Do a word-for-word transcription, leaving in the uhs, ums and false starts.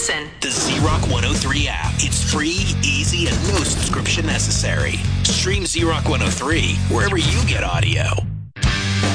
listen. The Z Rock one oh three app. It's free, easy, and no subscription necessary. Stream Z Rock one oh three wherever you get audio.